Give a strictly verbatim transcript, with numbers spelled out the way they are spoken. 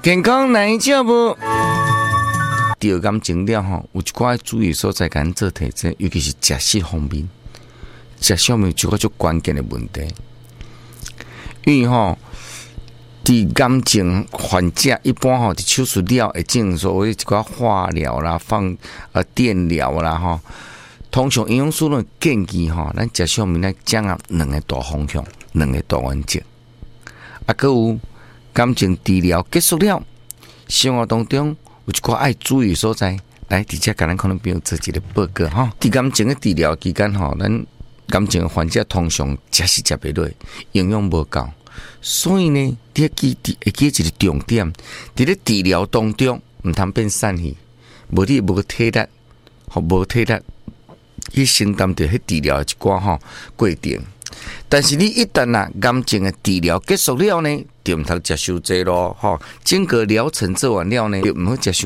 健康哪一叫不？第二感情了吼，有一寡注意所在，敢做提醒，尤其是食食方面，食食面一个最关键的问题，因为吼，伫感情患者一般吼，伫手术了会进所谓一寡化疗啦、放呃电疗啦吼，通常营养师论建议吼，咱食食面来掌握两个大方向，两个大原则，啊，搁有。感情治疗结束了，生活当中有一寡爱注意所在，来直接甲咱可能朋友做一个报告哈。伫感情的治疗期间吼，咱感情的患者通常食是食袂落，营养无够，所以呢，你记会记一个重点，伫咧治疗当中毋通变散去，无你无体力，吼无体力，去承担着迄治疗一寡吼过程。但是你一旦啊感情的治疗结束了呢，就毋通食伤济咯，吼，整个疗程做完了呢，就毋好食伤。